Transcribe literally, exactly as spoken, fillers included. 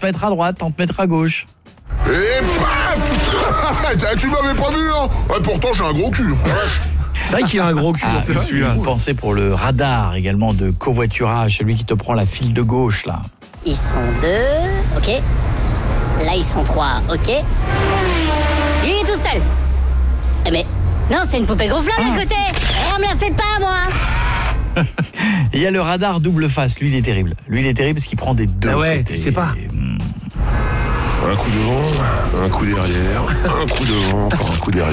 mettre à droite, tente mettre à gauche. Et paf. Tu m'avais pas vu, hein. Ouais, pourtant, j'ai un gros cul. C'est vrai qu'il a un gros cul, Ah, c'est celui-là. Vous pensez pour le radar également de covoiturage, celui qui te prend la file de gauche, là. Ils sont deux, ok. Là, ils sont trois, ok. Lui, il est tout seul. Eh mais, non, c'est une poupée gonflable à côté. Et on me la fait pas, moi. Il y a le radar double face, lui il est terrible. Lui il est terrible parce qu'il prend des deux Ah ouais, côtés. tu sais pas. Et, hum, Un coup devant, un coup derrière, un coup devant, encore un coup derrière.